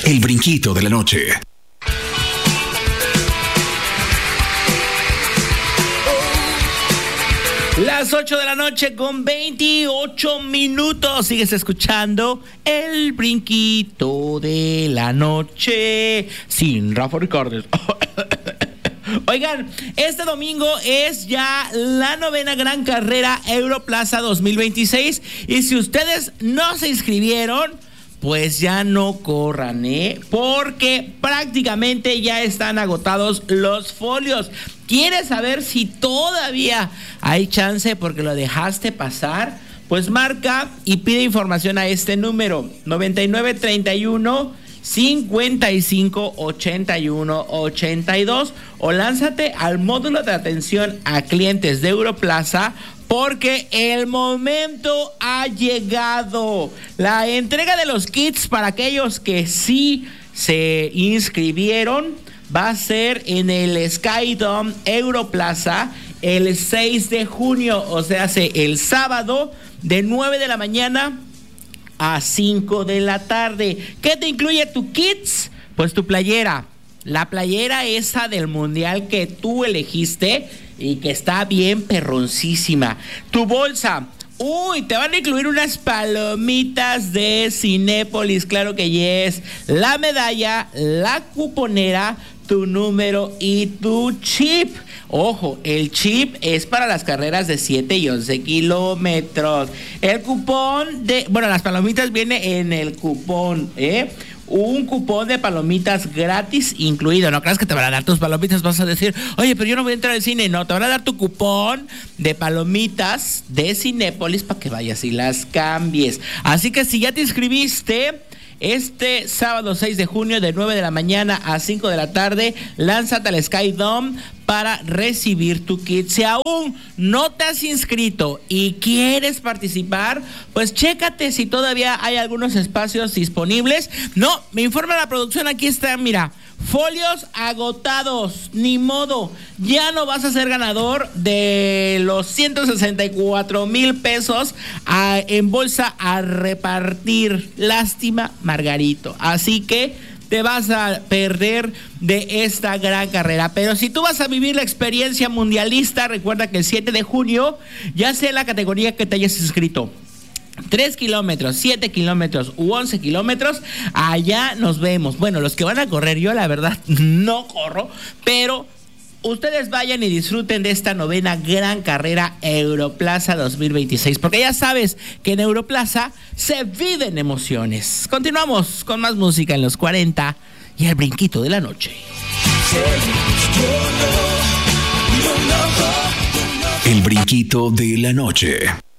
El brinquito de la noche. Las 8 de la noche con 28 minutos. Sigues escuchando el brinquito de la noche sin Rafa Ricardo. Oigan, este domingo es ya la 9ª Gran Carrera Europlaza 2026. Y si ustedes no se inscribieron, pues ya no corran, porque prácticamente ya están agotados los folios. ¿Quieres saber si todavía hay chance porque lo dejaste pasar? Pues marca y pide información a este número: 9931 55 81 82, o lánzate al módulo de atención a clientes de Europlaza, porque el momento ha llegado. La entrega de los kits para aquellos que sí se inscribieron va a ser en el Skydome Europlaza el 6 de junio, o sea, el sábado de 9 de la mañana a 5 de la tarde. ¿Qué te incluye tu kits? Pues tu playera. La playera esa del mundial que tú elegiste y que está bien perroncísima. Tu bolsa. Uy, te van a incluir unas palomitas de Cinépolis, claro que yes. La medalla, la cuponera, tu número y tu chip. Ojo, el chip es para las carreras de 7 y 11 kilómetros. El cupón las palomitas viene en el cupón, un cupón de palomitas gratis incluido. No creas que te van a dar tus palomitas, vas a decir, oye, pero yo no voy a entrar al cine. No, te van a dar tu cupón de palomitas de Cinépolis para que vayas y las cambies. Así que si ya te inscribiste, este sábado 6 de junio de 9 de la mañana a 5 de la tarde, lánzate al Skydome para recibir tu kit. Si aún no te has inscrito y quieres participar, pues chécate si todavía hay algunos espacios disponibles. No, me informa la producción, aquí está, mira, folios agotados, ni modo, ya no vas a ser ganador de los 164,000 pesos en bolsa a repartir. Lástima, Margarito. Así que te vas a perder de esta gran carrera. Pero si tú vas a vivir la experiencia mundialista, recuerda que el 7 de junio, ya sea la categoría que te hayas inscrito, 3 kilómetros, 7 kilómetros u 11 kilómetros, allá nos vemos. Bueno, los que van a correr, yo la verdad no corro, pero ustedes vayan y disfruten de esta 9ª Gran Carrera Europlaza 2026, porque ya sabes que en Europlaza se viven emociones. Continuamos con más música en los 40 y el brinquito de la noche. El brinquito de la noche.